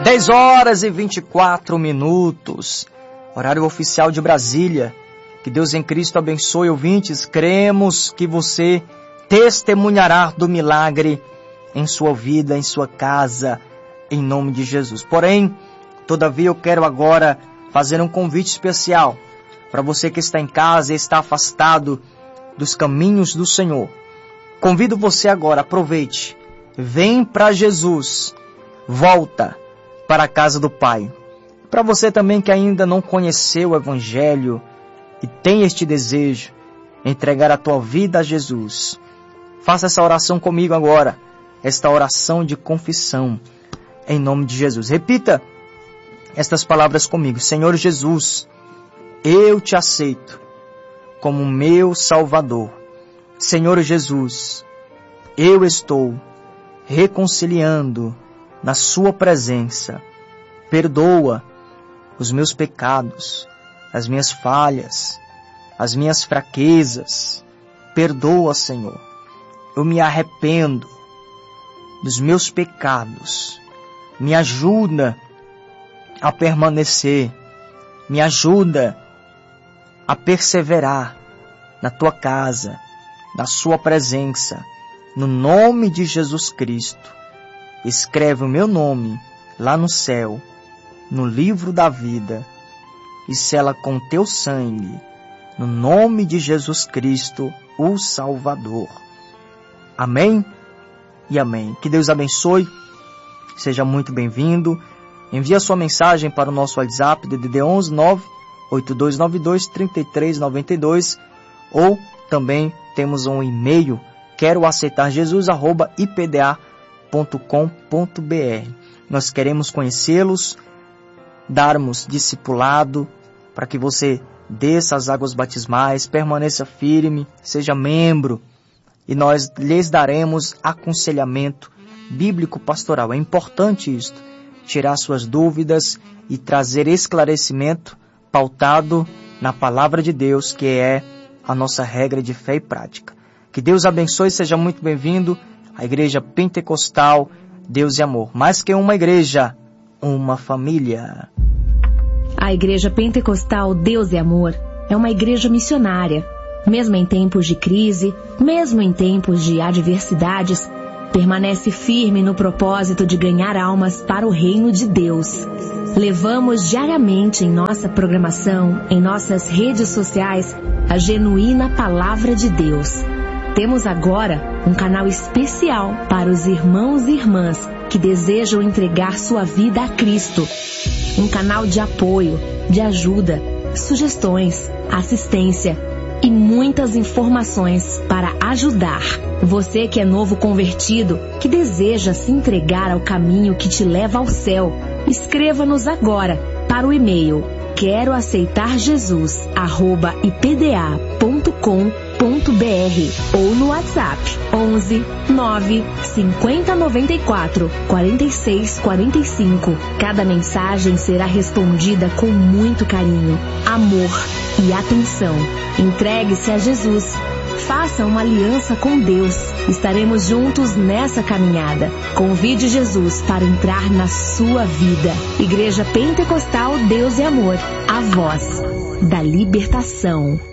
10 horas e 24 minutos, horário oficial de Brasília. Que Deus em Cristo abençoe, ouvintes. Cremos que você testemunhará do milagre em sua vida, em sua casa, em nome de Jesus. Porém, todavia eu quero agora fazer um convite especial para você que está em casa e está afastado dos caminhos do Senhor. Convido você agora, aproveite, vem para Jesus, volta para a casa do Pai. Para você também que ainda não conheceu o Evangelho e tem este desejo, entregar a tua vida a Jesus, faça essa oração comigo agora, esta oração de confissão, em nome de Jesus. Repita estas palavras comigo. Senhor Jesus, eu te aceito como meu Salvador. Senhor Jesus, eu estou reconciliando na sua presença. Perdoa os meus pecados, as minhas falhas, as minhas fraquezas. Perdoa, Senhor. Eu me arrependo dos meus pecados. Me ajuda a permanecer. Me ajuda a perseverar na tua casa, na sua presença. No nome de Jesus Cristo, escreve o meu nome lá no céu, no livro da vida, e sela com teu sangue, no nome de Jesus Cristo, o Salvador. Amém e amém. Que Deus abençoe, seja muito bem-vindo. Envie a sua mensagem para o nosso WhatsApp, DDD 11 98292 3392, ou também temos um e-mail, queroaceitarjesus@ipda.com.br. Nós queremos conhecê-los, darmos discipulado, para que você desça as águas batismais, permaneça firme, seja membro, e nós lhes daremos aconselhamento bíblico pastoral. É importante isto, tirar suas dúvidas e trazer esclarecimento pautado na palavra de Deus, que é a nossa regra de fé e prática. Que Deus abençoe, seja muito bem-vindo à Igreja Pentecostal Deus e Amor. Mais que uma igreja, uma família. A Igreja Pentecostal Deus e Amor é uma igreja missionária. Mesmo em tempos de crise, mesmo em tempos de adversidades, permanece firme no propósito de ganhar almas para o reino de Deus. Levamos diariamente em nossa programação, em nossas redes sociais, a genuína palavra de Deus. Temos agora um canal especial para os irmãos e irmãs que desejam entregar sua vida a Cristo. Um canal de apoio, de ajuda, sugestões, assistência e muitas informações para ajudar. Você que é novo convertido, que deseja se entregar ao caminho que te leva ao céu, escreva-nos agora para o e-mail queroaceitarjesus@ipda.com.br ou no WhatsApp 11 9 50 94 46 45. Cada mensagem será respondida com muito carinho, amor e atenção. Entregue-se a Jesus. Faça uma aliança com Deus. Estaremos juntos nessa caminhada. Convide Jesus para entrar na sua vida. Igreja Pentecostal Deus e Amor, a voz da libertação.